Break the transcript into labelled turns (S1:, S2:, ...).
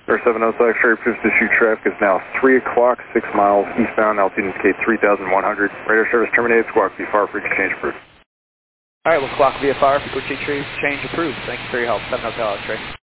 S1: 70 X-ray approves to shoot traffic is now 3 o'clock, 6 miles eastbound, altitude indicate 3,100. Radar service terminated, squawk VFR for exchange approved.
S2: Alright, we'll squawk VFR for exchange approved. Thank you for your help. 70 X-ray.